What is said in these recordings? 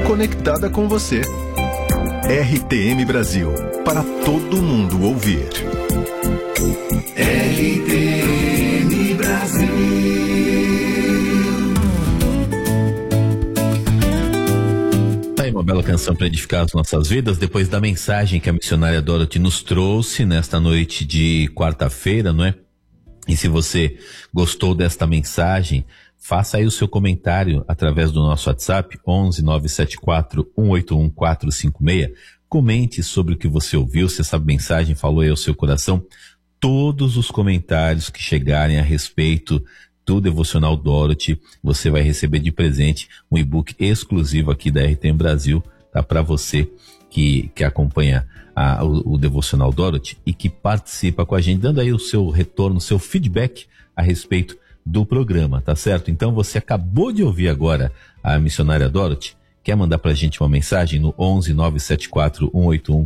conectada com você. RTM Brasil, para todo mundo ouvir. RTM Brasil. Tá aí uma bela canção para edificar as nossas vidas, depois da mensagem que a missionária Dorothy nos trouxe nesta noite de quarta-feira, não é? E se você gostou desta mensagem, faça aí o seu comentário através do nosso WhatsApp, 11 974 181 456. Comente sobre o que você ouviu, se essa mensagem falou aí ao seu coração. Todos os comentários que chegarem a respeito do Devocional Dorothy, você vai receber de presente um e-book exclusivo aqui da RTM Brasil, tá? Para você que acompanha o Devocional Dorothy e que participa com a gente, dando aí o seu retorno, o seu feedback a respeito do programa, tá certo? Então você acabou de ouvir agora a missionária Dorothy, quer mandar pra gente uma mensagem no 11 974 181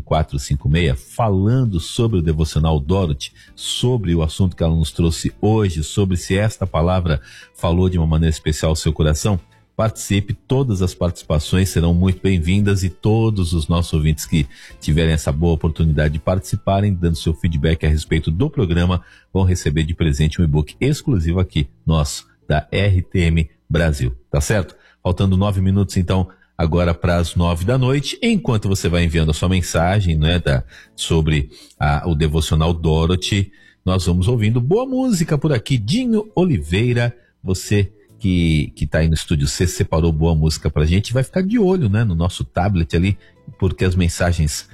456 falando sobre o Devocional Dorothy, sobre o assunto que ela nos trouxe hoje, sobre se esta palavra falou de uma maneira especial ao seu coração? Participe, todas as participações serão muito bem-vindas e todos os nossos ouvintes que tiverem essa boa oportunidade de participarem, dando seu feedback a respeito do programa, vão receber de presente um e-book exclusivo aqui, nosso, da RTM Brasil, tá certo? Faltando 9 minutos, então, agora para as 9 da noite, enquanto você vai enviando a sua mensagem, né, sobre o Devocional Dorothy, nós vamos ouvindo boa música por aqui. Dinho Oliveira, você que tá aí no Estúdio C, separou boa música pra gente, vai ficar de olho, né, no nosso tablet ali, porque as mensagens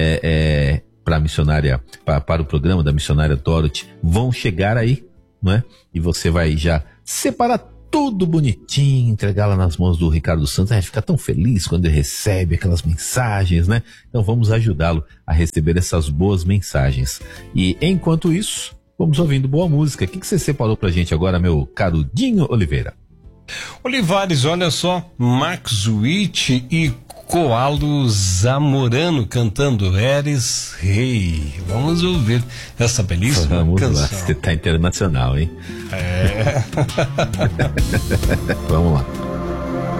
para a missionária, para o programa da missionária Dorothy vão chegar aí, não é? E você vai já separar tudo bonitinho, entregar lá nas mãos do Ricardo Santos. Ele fica tão feliz quando ele recebe aquelas mensagens, né? Então vamos ajudá-lo a receber essas boas mensagens. E enquanto isso, vamos ouvindo boa música. O que você separou pra gente agora, meu caro Dinho Oliveira? Olivares, olha só, Max Witt e Coalo Zamorano cantando Eres Rei. Vamos ouvir essa belíssima Vamos canção. Lá, você tá internacional, hein? É. Vamos lá.